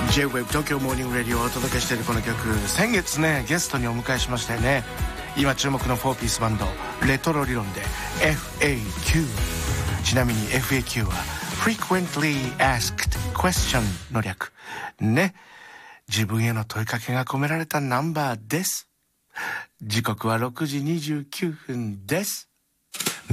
J-Wave 東京モーニングラディオをお届けしているこの曲、先月ねゲストにお迎えしましたよね。今注目の4ピースバンドレトロ理論で FAQ。 ちなみに FAQ は Frequently Asked Question の略ね。自分への問いかけが込められたナンバーです。時刻は6時29分です。